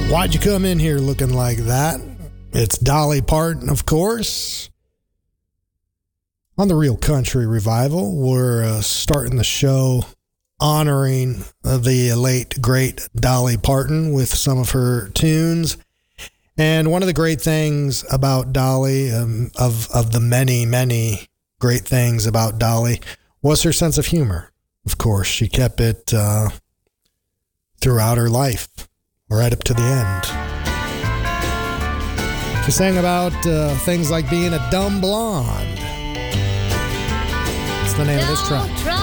Why'd you come in here looking like that? It's Dolly Parton, of course. On the Real Country Revival, we're starting the show honoring the late, great Dolly Parton with some of her tunes. And one of the great things about Dolly, of the many, many great things about Dolly, was her sense of humor. Of course, she kept it throughout her life, right up to the end. She sang about things like being a dumb blonde. That's the name of this track.